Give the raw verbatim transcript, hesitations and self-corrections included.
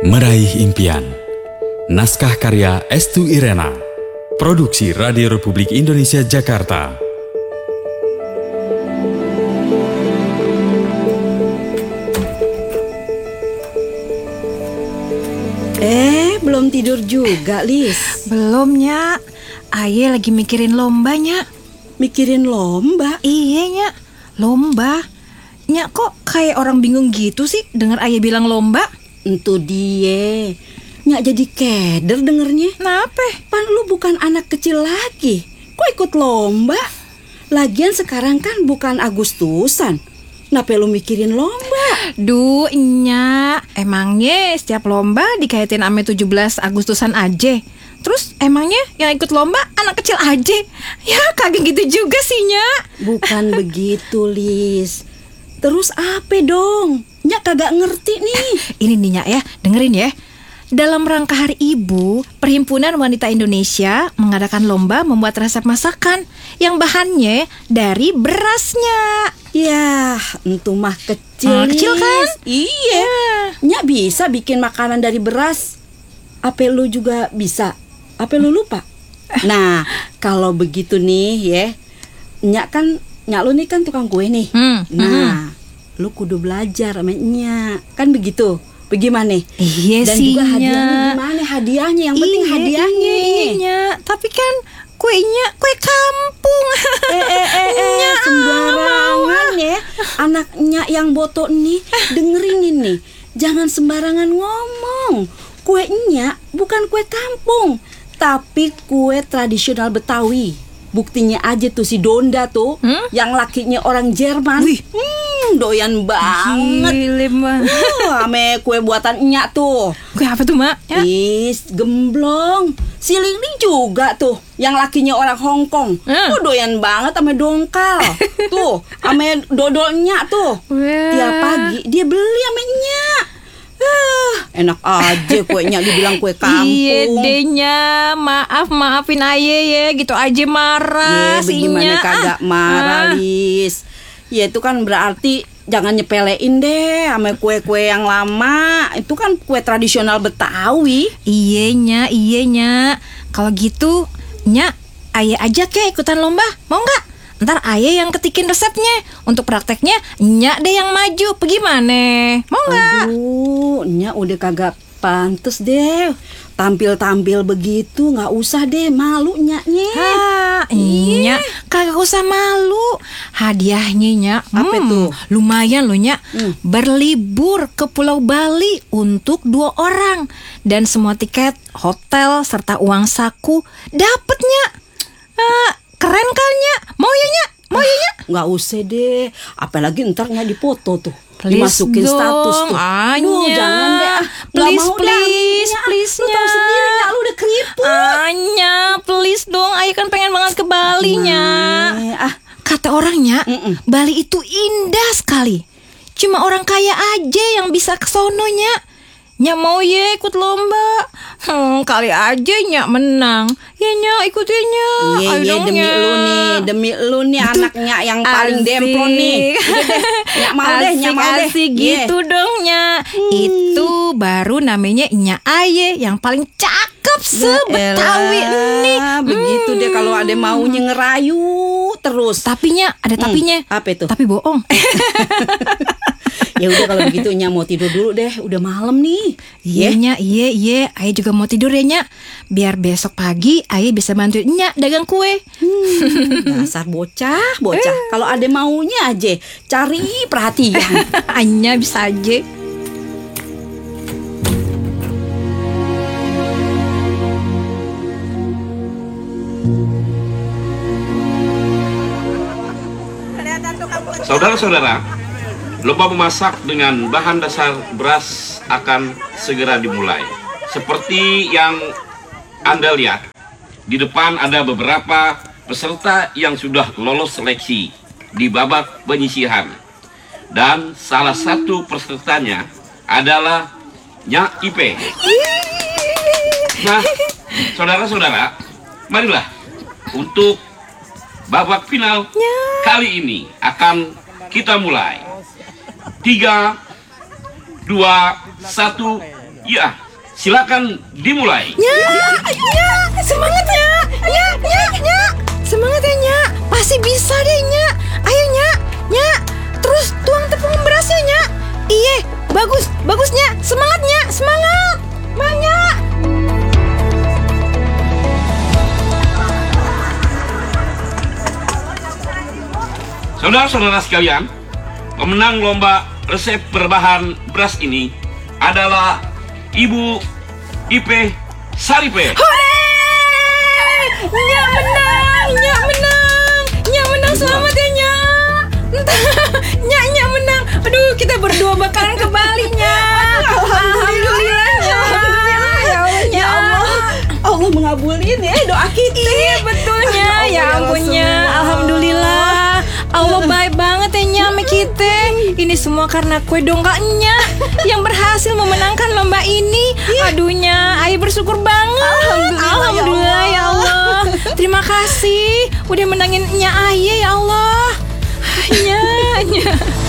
Meraih Impian. Naskah karya Estu Irena. Produksi Radio Republik Indonesia Jakarta. Eh, belum tidur juga, Lis? Belum, Nyak. Aye lagi mikirin lomba, Nyak. Mikirin lomba? Iya, Nyak. Lomba. Nyak, kok kayak orang bingung gitu sih dengar Aye bilang lomba? Itu dia. Nyak jadi keder dengernya. Kenapa? Pan lu bukan anak kecil lagi. Kok ikut lomba? Lagian sekarang kan bukan Agustusan. Kenapa lu mikirin lomba? Duh, Nyak. Emangnya setiap lomba dikaitin ame tujuh belas Agustusan aja? Terus emangnya yang ikut lomba anak kecil aja? Ya kagak gitu juga sih, Nyak. Bukan begitu, Lis. Terus apa dong? Nyak kagak ngerti nih. Ini nih, Nyak, ya, dengerin ya. Dalam rangka Hari Ibu, Perhimpunan Wanita Indonesia mengadakan lomba membuat resep masakan yang bahannya dari berasnya. Yah, entu mah kecil, Hmm, kecil kan? Iya. Nyak bisa bikin makanan dari beras. Apa lu juga bisa? Apa lu lupa? Nah, kalau begitu nih ya, Nyak kan, Nyak lu nih kan tukang kue nih. Hmm, Nah, lu kudu belajar sama Nyak. Kan begitu. Bagaimana? Iya Dan sih, juga hadiahnya Nyak. gimana? Hadiahnya yang penting Iya, hadiahnya. Iya, Nyak. Tapi kan kuenya kue kampung. Eh eh eh, eh Nyak, sembarangan ya. Anak Nyak yang botok nih, dengerin ini. Jangan sembarangan ngomong. Kue Nyak bukan kue kampung, tapi kue tradisional Betawi. Buktinya aja tuh si Donda tuh, Hmm? yang lakinya orang Jerman. Wih. Hmm, doyan banget. Gile, Mak. Uh, ame kue buatan Nyak tuh. Kue apa tuh, Mak? Ya? Is, gemblong. Si Lingling juga tuh, yang lakinya orang Hong Kong. Hmm. Oh, doyan banget sama dongkal. Tuh, sama dodolnya tuh. Wah. Tiap pagi dia beli sama Nyak. Ah, enak aja kuenya dibilang kue kampung. Iya deh, Nyak. Maaf, maafin Aye ya. Gitu aja marah Ya, si bagaimana Nyak. kagak marah, Ah. Lis. Ya itu kan berarti jangan nyepelein deh sama kue-kue yang lama. Itu kan kue tradisional Betawi. Iya, Nyak, iya, Nyak. Kalau gitu, Nyak, Aye ajak ya ikutan lomba. Mau nggak? Ntar Aye yang ketikin resepnya. Untuk prakteknya, Nyak deh yang maju. Bagaimana? Mau nggak? Aduh, Nyak udah kagak pantes deh tampil-tampil begitu. Nggak usah deh, malu Nyaknya. Ah, Nyak, kagak usah malu. Hadiahnya, Nyak, Apa tuh? lumayan loh, Nyak. Hmm. Berlibur ke Pulau Bali untuk dua orang. Dan semua tiket, hotel, serta uang saku dapet, Nyak. Ah, keren kan, Nyak? Mau ya, Nyak? Mau ya, Nyak? Nggak usah deh, apalagi ntar Nyak dipoto tuh, Please dimasukin dong, status tuh. ah, Duh, Nyak. jangan deh, ah. Nggak Please, mau dah. please, Nyak, please, lu tahu Nyak. sendiri Nyak, lu udah keriput. Anya, please dong. Ayo kan pengen banget ke Bali, Nyak. Eh, ah, Kata orangnya, Mm-mm. Bali itu indah sekali. Cuma orang kaya aja yang bisa ke sono, Nyak. Nyak mau ya ikut lomba. Hmm, kali aja Nyak menang. Ya, Nyak, ikut ya, Nyak. Iya, Ayo iya, dong, demi Nyak. lu nih, demi lu nih anaknya yang paling Asik. demplon nih. Udah deh, Nyak mau deh, Nyak mau deh. Asik Iya. gitu dong, Nyak. Itu baru namanya Nyak Aye yang paling cakep se-Betawi Elah, nih. begitu deh kalau ada maunya ngerayu terus. Tapi, Nyak, ada tapinya. Apa itu? Tapi bohong. Ya udah kalau begitu Nyak mau tidur dulu deh, udah malam nih. Iya, Nyak, iya, iya. Aye juga mau tidur ya, Nyak. Biar besok pagi Aye bisa bantuin Nyak dagang kue. Hmm, dasar bocah, bocah. Kalau ada maunya aja cari perhatian. Anya bisa aja. Saudara-saudara, lomba memasak dengan bahan dasar beras akan segera dimulai. Seperti yang Anda lihat, di depan ada beberapa peserta yang sudah lolos seleksi di babak penyisihan. Dan salah satu pesertanya adalah Nyak Ipe. Nah, saudara-saudara, marilah untuk babak final kali ini akan kita mulai. Tiga, dua, satu, Ya, silakan dimulai. Nya, nya, semangat nya, nya, nya, nya, semangat ya nya, pasti bisa deh nya. Ayo nya, nya, terus tuang tepung berasnya nya. Iye, bagus, bagusnya, semangatnya, semangat, banyak. Saudara-saudara sekalian, pemenang lomba resep berbahan beras ini adalah Ibu Ipe Saripe. Hore! Nya menang, nya menang, nya menang, selamat ya nya. Nya, nya menang. Aduh, kita berdua bakalan ke Bali nya. Alhamdulillah nya. Ya Allah, Allah mengabulin ya doa kita. Iya betulnya, ya ampunnya, alhamdulillah. Allah baik banget ya nya sama kita. Ini semua karena kue dongkaknya yang berhasil memenangkan lomba ini. Aduhnya, Ayah bersyukur banget. Alhamdulillah, Alhamdulillah ya Allah. Terima kasih udah menangin nya Ayah ya Allah. Nya, nya.